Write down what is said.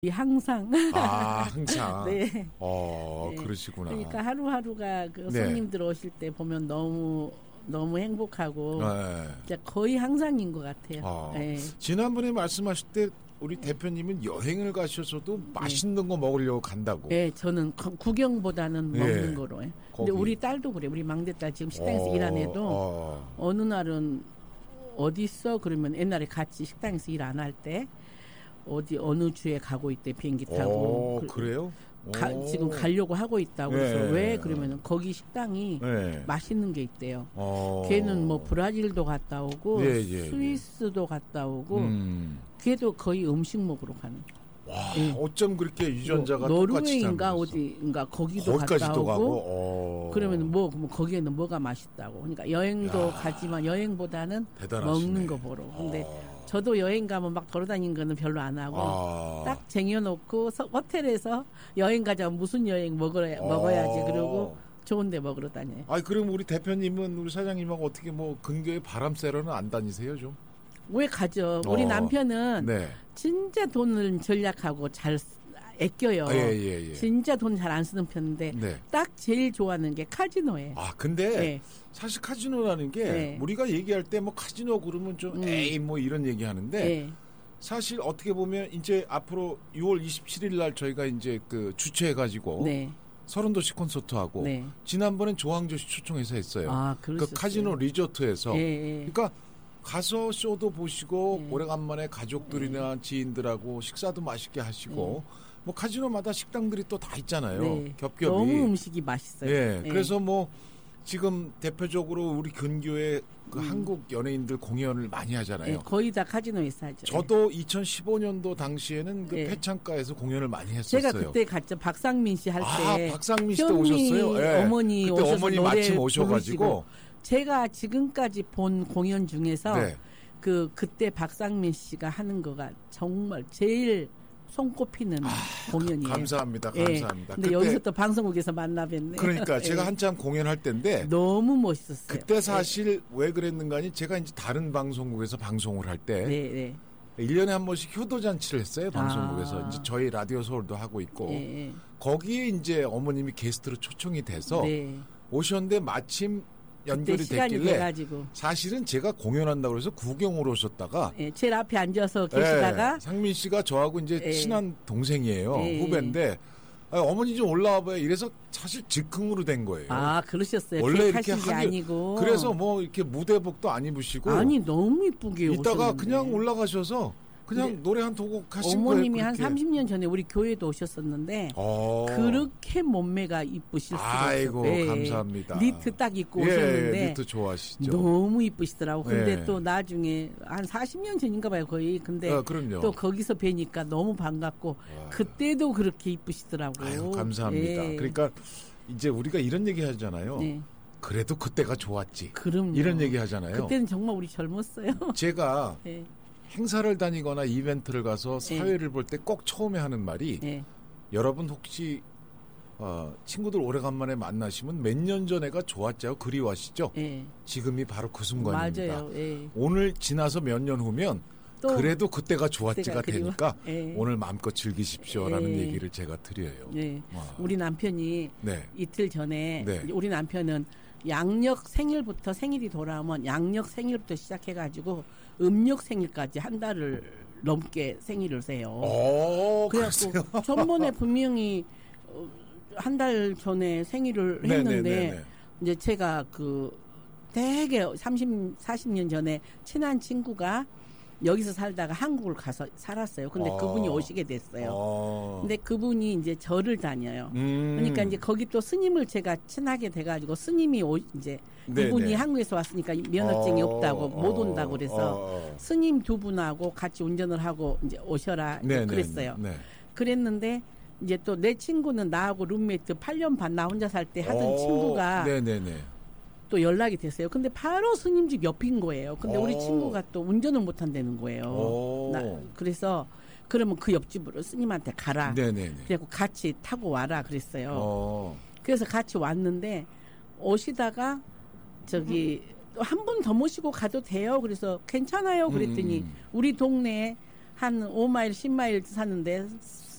항상. 항상. 네. 네. 그러시구나. 그러니까 하루하루가 그 손님들 오실 때 보면 너무 행복하고 진짜 거의 항상인 것 같아요. 네. 지난번에 말씀하실 때 우리 대표님은 여행을 가셔서도 맛있는 거 먹으려고 간다고. 네, 저는 구경보다는 먹는 거로. 근데 우리 딸도 그래. 우리 막내딸 지금 식당에서 일 안 해도 어느 날은 어디 있어? 그러면 옛날에 같이 식당에서 일 안 할 때 어느 주에 가고 있대 비행기 타고. 그래요? 지금 가려고 하고 있다고. 그래서 왜 그러면은 거기 식당이 맛있는 게 있대요. 걔는 뭐 브라질도 갔다 오고 스위스도 갔다 오고 걔도 거의 음식 먹으러 가는. 와, 어쩜 그렇게 유전자가 똑같이 노르웨이인가 어디인가 거기도 갔다 오고. 그러면 뭐 거기에는 뭐가 맛있다고. 그러니까 여행도 가지만 여행보다는 대단하시네. 먹는 거 보러. 근데 저도 여행 가면 막 돌아다니는 거는 별로 안 하고 딱 쟁여놓고 호텔에서 여행 가자면 무슨 여행 먹어야지 그러고 좋은 데 먹으러 다녀요. 그럼 우리 대표님은 우리 사장님하고 어떻게 뭐 근교에 바람 쐬러는 안 다니세요 좀? 왜 가죠? 우리 남편은 진짜 돈을 절약하고 잘 아껴요. 진짜 돈 잘 안 쓰는 편인데 딱 제일 좋아하는 게 카지노예요. 근데 사실 카지노라는 게 우리가 얘기할 때 뭐 카지노 그러면 좀 에이 뭐 이런 얘기 하는데 사실 어떻게 보면 이제 앞으로 6월 27일 날 저희가 이제 그 주최해 가지고 서른도시 콘서트하고 지난번엔 조항조씨 초청해서 했어요. 그 카지노 리조트에서 그러니까 가서 쇼도 보시고 오래간만에 가족들이나 지인들하고 식사도 맛있게 하시고 뭐 카지노마다 식당들이 또 다 있잖아요. 겹겹이. 너무 음식이 맛있어요. 그래서 뭐 지금 대표적으로 우리 근교에 그 한국 연예인들 공연을 많이 하잖아요. 거의 다 카지노에서 하죠. 저도 2015년도 당시에는 그 폐창가에서 공연을 많이 했었어요. 제가 그때 갔죠. 박상민 씨 할 때. 박상민 씨도 오셨어요. 어머니 그때 오셔서 어머니 노래 마침 오셔가지고. 부르시고. 제가 지금까지 본 공연 중에서 그때 박상민 씨가 하는 거가 정말 제일 손꼽히는 공연이에요. 감사합니다. 근데 여기서 또 방송국에서 만나 뵙네. 그러니까 제가 한참 공연할 때인데 너무 멋있었어요. 그때 사실 왜 그랬는가 하니 제가 이제 다른 방송국에서 방송을 할 때 1년에 한 번씩 효도잔치를 했어요. 방송국에서. 이제 저희 라디오 서울도 하고 있고 거기에 이제 어머님이 게스트로 초청이 돼서 오셨는데 마침 연결이 됐길래 사실은 제가 공연한다고 해서 구경으로 오셨다가 제일 앞에 앉아서 계시다가 상민 씨가 저하고 이제 친한 동생이에요. 후배인데 어머니 좀 올라와봐요. 이래서 사실 즉흥으로 된 거예요. 그러셨어요. 원래 이렇게 게 아니고. 그래서 뭐 이렇게 무대복도 안 입으시고 너무 이쁘게 이따가 오셨는데. 그냥 올라가셔서 그냥 노래 한 두 곡 하신 거예요. 어머님이 한 30년 전에 우리 교회도 오셨었는데 그렇게 몸매가 이쁘실 수가 없어요. 감사합니다. 니트 딱 입고 오셨는데 니트 좋아하시죠. 너무 이쁘시더라고. 근데 또 나중에 한 40년 전인가 봐요 거의. 근데 또 거기서 뵈니까 너무 반갑고 그때도 그렇게 이쁘시더라고요. 감사합니다. 그러니까 이제 우리가 이런 얘기 하잖아요. 그래도 그때가 좋았지. 그럼요. 이런 얘기 하잖아요. 그때는 정말 우리 젊었어요. 제가 행사를 다니거나 이벤트를 가서 사회를 볼 때 꼭 처음에 하는 말이 여러분 혹시 친구들 오래간만에 만나시면 몇 년 전에가 좋았죠? 그리워하시죠? 지금이 바로 그 순간입니다. 맞아요. 오늘 지나서 몇 년 후면 그래도 그때가 좋았지가 되니까 오늘 마음껏 즐기십시오라는 얘기를 제가 드려요. 우리 남편이 이틀 전에 우리 남편은 양력 생일부터 생일이 돌아오면 양력 생일부터 시작해가지고 음력 생일까지 한 달을 넘게 생일을 세요. 그래서 전번에 분명히 한 달 전에 생일을 했는데 이제 제가 되게 40년 전에 친한 친구가 여기서 살다가 한국을 가서 살았어요. 근데 그분이 오시게 됐어요. 근데 그분이 이제 절을 다녀요. 그러니까 이제 거기 또 스님을 제가 친하게 돼가지고 스님이 이제 이분이 한국에서 왔으니까 면허증이 없다고 못 온다고 그래서 스님 두 분하고 같이 운전을 하고 이제 오셔라 그랬어요. 그랬는데 이제 또 내 친구는 나하고 룸메이트 8년 반 나 혼자 살 때 하던 친구가 또 연락이 됐어요. 근데 바로 스님 집 옆인 거예요. 근데 우리 친구가 또 운전을 못 한다는 거예요. 그래서 그러면 그 옆집으로 스님한테 가라. 그래갖고 같이 타고 와라 그랬어요. 그래서 같이 왔는데 오시다가 저기 한 분 더 모시고 가도 돼요. 그래서 괜찮아요. 그랬더니 우리 동네에 한 5마일 10마일 사는데